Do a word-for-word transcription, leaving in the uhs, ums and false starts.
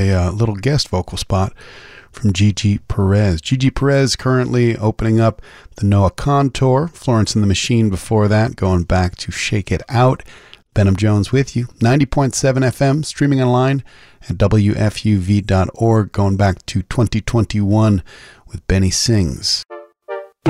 a uh, little guest vocal spot from Gigi Perez. Gigi Perez currently opening up the Noah Kahan tour. Florence and the Machine before that, going back to Shake It Out. Benham Jones with you. ninety point seven F M, streaming online at W F U V dot org, going back to twenty twenty-one with Benny Sings.